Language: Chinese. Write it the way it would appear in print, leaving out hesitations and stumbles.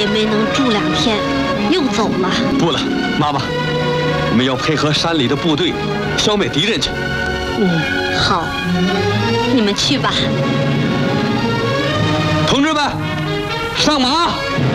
也没能住2天，又走了。 不了，妈妈，我们要配合山里的部队，消灭敌人去。 好，你们去吧。 同志们，上马！